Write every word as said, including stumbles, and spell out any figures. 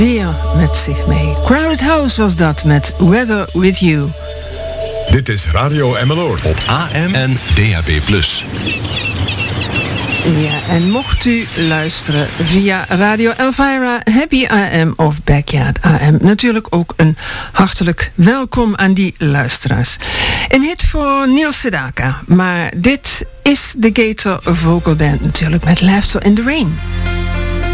weer met zich mee. Crowded House was dat met Weather With You. Dit is Radio Emmeloord op A M en D A B plus. Ja, en mocht u luisteren via Radio Elvira, Happy A M of Backyard A M, natuurlijk ook een hartelijk welkom aan die luisteraars. Een hit voor Neil Sedaka, maar dit is de Gator Vocal Band natuurlijk met Laughter in the Rain.